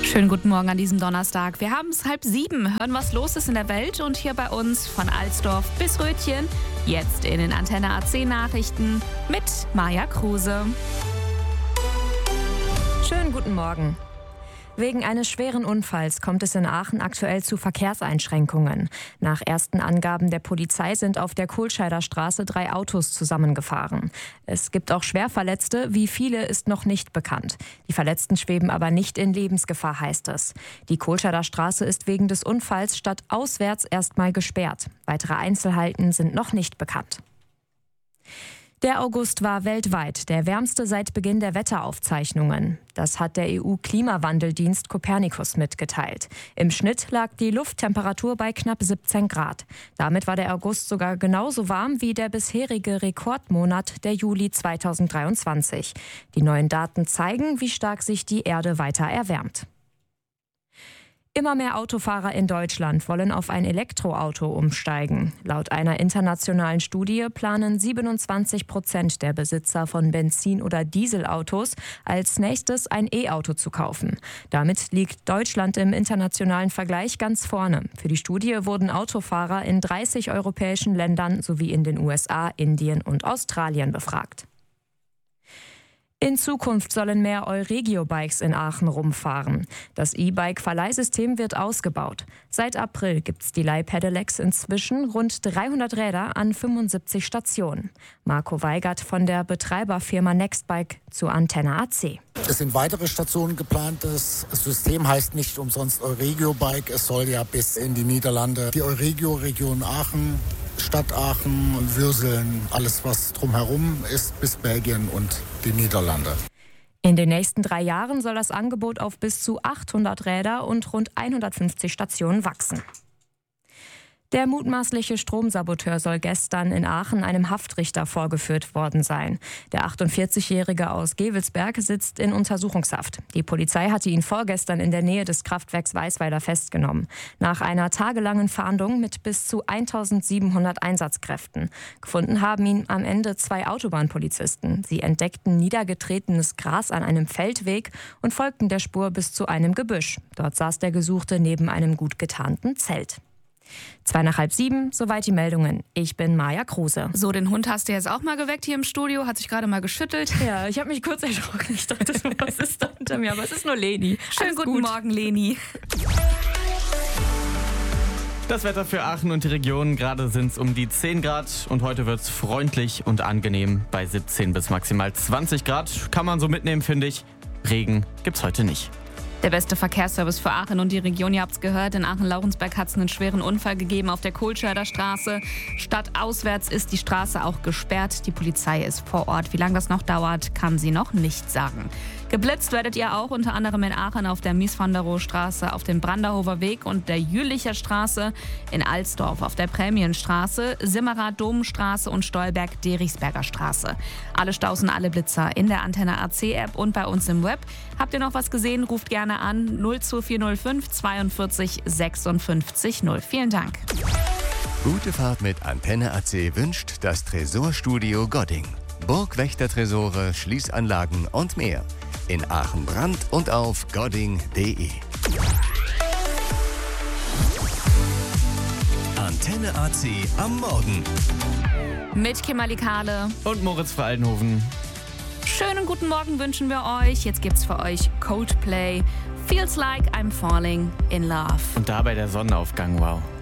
Schönen guten Morgen an diesem Donnerstag. Wir haben es 6:30, hören, was los ist in der Welt und hier bei uns von Alsdorf bis Rötchen. Jetzt in den Antenne AC Nachrichten mit Maja Kruse. Schönen guten Morgen. Wegen eines schweren Unfalls kommt es in Aachen aktuell zu Verkehrseinschränkungen. Nach ersten Angaben der Polizei sind auf der Kohlscheider Straße 3 Autos zusammengefahren. Es gibt auch Schwerverletzte, wie viele ist noch nicht bekannt. Die Verletzten schweben aber nicht in Lebensgefahr, heißt es. Die Kohlscheider Straße ist wegen des Unfalls stadtauswärts erstmal gesperrt. Weitere Einzelheiten sind noch nicht bekannt. Der August war weltweit der wärmste seit Beginn der Wetteraufzeichnungen. Das hat der EU-Klimawandeldienst Copernicus mitgeteilt. Im Schnitt lag die Lufttemperatur bei knapp 17 Grad. Damit war der August sogar genauso warm wie der bisherige Rekordmonat, der Juli 2023. Die neuen Daten zeigen, wie stark sich die Erde weiter erwärmt. Immer mehr Autofahrer in Deutschland wollen auf ein Elektroauto umsteigen. Laut einer internationalen Studie planen 27% der Besitzer von Benzin- oder Dieselautos als nächstes ein E-Auto zu kaufen. Damit liegt Deutschland im internationalen Vergleich ganz vorne. Für die Studie wurden Autofahrer in 30 europäischen Ländern sowie in den USA, Indien und Australien befragt. In Zukunft sollen mehr Euregio-Bikes in Aachen rumfahren. Das E-Bike-Verleihsystem wird ausgebaut. Seit April gibt's die Leih-Pedelecs inzwischen rund 300 Räder an 75 Stationen. Marco Weigert von der Betreiberfirma Nextbike zu Antenne AC. Es sind weitere Stationen geplant. Das System heißt nicht umsonst Euregio-Bike. Es soll ja bis in die Niederlande, die Euregio-Region Aachen, Stadt Aachen, Würseln, alles was drumherum ist, bis Belgien und die Niederlande. In den nächsten 3 Jahren soll das Angebot auf bis zu 800 Räder und rund 150 Stationen wachsen. Der mutmaßliche Stromsaboteur soll gestern in Aachen einem Haftrichter vorgeführt worden sein. Der 48-Jährige aus Gevelsberg sitzt in Untersuchungshaft. Die Polizei hatte ihn vorgestern in der Nähe des Kraftwerks Weißweiler festgenommen. Nach einer tagelangen Fahndung mit bis zu 1700 Einsatzkräften. Gefunden haben ihn am Ende 2 Autobahnpolizisten. Sie entdeckten niedergetretenes Gras an einem Feldweg und folgten der Spur bis zu einem Gebüsch. Dort saß der Gesuchte neben einem gut getarnten Zelt. 6:30, soweit die Meldungen. Ich bin Maja Kruse. So, den Hund hast du jetzt auch mal geweckt hier im Studio, hat sich gerade mal geschüttelt. Ja, ich habe mich kurz erschrocken. Ich dachte, was ist da hinter mir? Aber es ist nur Leni. Schönen guten Morgen, Leni. Das Wetter für Aachen und die Region, gerade sind es um die 10 Grad und heute wird es freundlich und angenehm bei 17 bis maximal 20 Grad. Kann man so mitnehmen, finde ich. Regen gibt's heute nicht. Der beste Verkehrsservice für Aachen und die Region, ihr habt es gehört, in Aachen-Laurensberg hat es einen schweren Unfall gegeben auf der Kohlscheider Straße. Stadtauswärts ist die Straße auch gesperrt. Die Polizei ist vor Ort. Wie lange das noch dauert, kann sie noch nicht sagen. Geblitzt werdet ihr auch unter anderem in Aachen auf der Mies-van-der-Rohe-Straße, auf dem Branderhofer Weg und der Jülicher Straße, in Alsdorf auf der Prämienstraße, Simmerath-Domstraße und Stolberg-Derichsberger Straße. Alle Staus und alle Blitzer in der Antenne AC-App und bei uns im Web. Habt ihr noch was gesehen? Ruft gerne an 02405 42 56 0. Vielen Dank. Gute Fahrt mit Antenne AC wünscht das Tresorstudio Godding. Burgwächtertresore, Schließanlagen und mehr. In Aachen Brand und auf godding.de. Antenne AC am Morgen. Mit Kimberly Kahle Und Moritz Veraldenhofen. Schönen guten Morgen wünschen wir euch. Jetzt gibt's für euch Coldplay. Feels like I'm falling in love. Und dabei der Sonnenaufgang, wow.